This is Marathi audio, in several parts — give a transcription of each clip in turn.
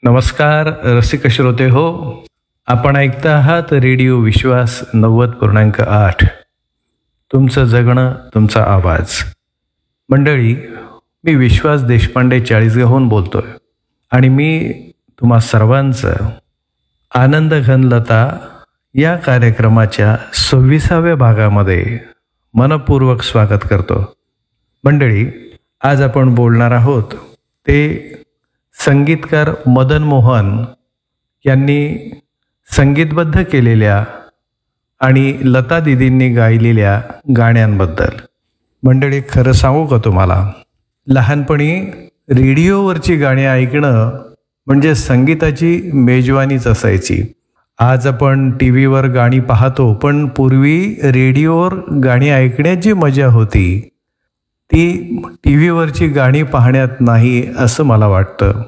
नमस्कार रसिक श्रोते हो, आपण ऐकता आहात रेडिओ विश्वास 90.8. तुमचं जगणं तुमचा आवाज. मंडळी, मी विश्वास देशपांडे चाळीसगावहून बोलतोय आणि मी तुम्हा सर्वांचं आनंद घनलता या कार्यक्रमाच्या 26व्या भागामध्ये मनपूर्वक स्वागत करतो. मंडळी, आज आपण बोलणार आहोत ते संगीतकार मदन मोहन यांनी संगीतबद्ध केलेल्या आणि लता दीदींनी गायलेल्या गाण्यांबद्दल. मंडळी, खरं सांगू का तुम्हाला, लहानपणी रेडिओवरची गाणी ऐकणं म्हणजे संगीताची मेजवानीच असायची. आज आपण टी व्हीवर गाणी पाहतो, पण पूर्वी रेडिओवर गाणी ऐकण्याची मजा होती ती टी व्हीवरची गाणी पाहण्यात नाही असं मला वाटतं.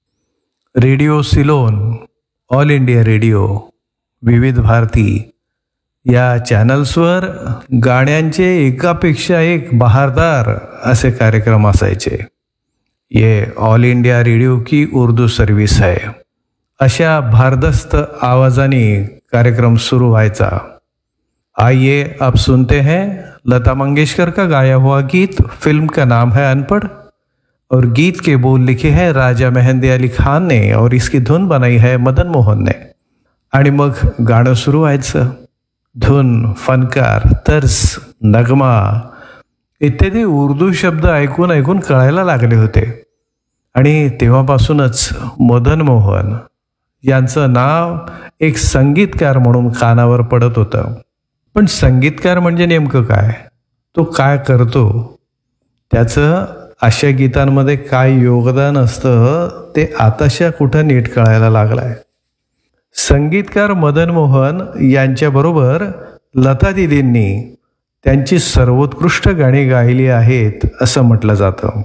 Radio Ceylon, all India radio, विविध भारती या चॅनल्सवर गाण्यांचे एकापेक्षा एक बहारदार असे कार्यक्रम असायचे. ये ऑल इंडिया रेडिओ की उर्दू सर्विस है अशा भारदस्त आवाजाने कार्यक्रम सुरू व्हायचा. आइए अब सुनते हैं लता मंगेशकर का गाया हुआ गीत. फिल्म का नाम है अनपढ़ और गीत के बोल लिखे हैं राजा मेहंदी अली खान ने और इसकी धुन बनाई है मदन मोहन ने. आणि मग गाणं सुरू व्हायचं. धुन, फनकार, तर्स, नगमा इत्यादी उर्दू शब्द ऐकून ऐकून कळायला लागले होते. आणि तेव्हापासूनच मदन मोहन यांचं नाव एक संगीतकार म्हणून कानावर पडत होतं. पण संगीतकार म्हणजे नेमकं काय, तो काय करतो, त्याचं अशा गीतांमध्ये काय योगदान असतं ते आताशा कुठं नीट कळायला लागलाय. संगीतकार मदन मोहन यांच्याबरोबर लता दीदींनी त्यांची सर्वोत्कृष्ट गाणी गायली आहेत असं म्हटलं जातं.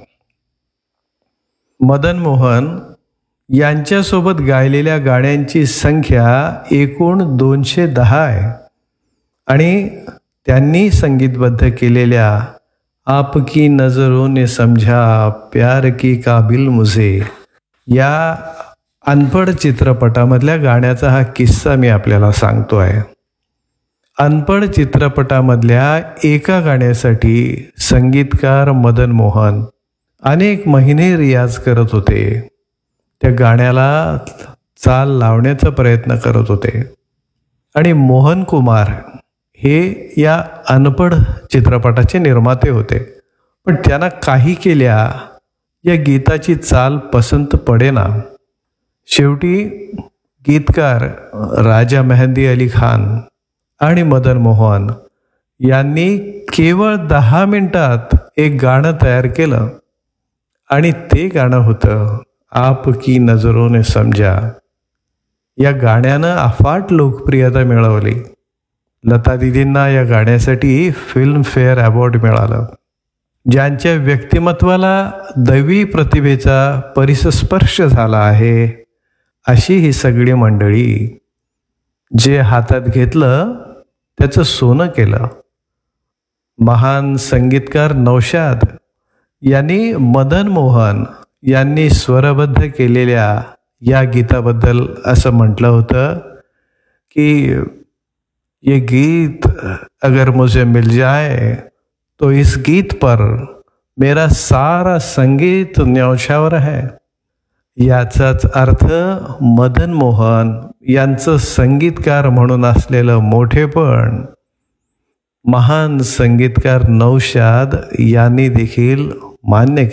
मदन मोहन यांच्यासोबत गायलेल्या गाण्यांची संख्या एकूण 210 आहे आणि त्यांनी संगीतबद्ध केलेल्या आपकी नजरों ने समझा प्यार की काबिल मुझे या अनपढ चित्रपटामधल्या गाण्याचा हा किस्सा मी आपल्याला सांगतो आहे. अनपढ चित्रपटामधल्या एका गाण्यासाठी संगीतकार मदन मोहन अनेक महिने रियाज करत होते. त्या गाण्याला चाल लावण्याचा प्रयत्न करत होते आणि मोहन कुमार हे या अनपढ चित्रपटाचे निर्माते होते. पण त्यांना काही केल्या या गीताची चाल पसंत पडेना. शेवटी गीतकार राजा मेहंदी अली खान आणि मदन मोहन यांनी केवळ 10 मिनिटात एक गाणं तयार केलं आणि ते गाणं होतं आपकी नजरों ने समझा. या गाण्यानं अफाट लोकप्रियता मिळवली. लता दीदींना या गाण्यासाठी फिल्मफेअर अवॉर्ड मिळालं. ज्यांच्या व्यक्तिमत्वाला दैवी प्रतिभेचा परिसस्पर्श झाला आहे अशी ही सगळी मंडळी. जे हातात घेतलं त्याचं सोनं केलं. महान संगीतकार नौशाद यांनी मदन मोहन यांनी स्वरबद्ध केलेल्या या गीताबद्दल असं म्हटलं होतं की ये गीत अगर मुझे मिल जाए तो इस गीत पर मेरा सारा संगीत न्यौछावर है. याचाच अर्थ मदन मोहन यांचं संगीतकार म्हणून असलेलं मोठेपण महान संगीतकार नौशाद यांनी देखील मान्य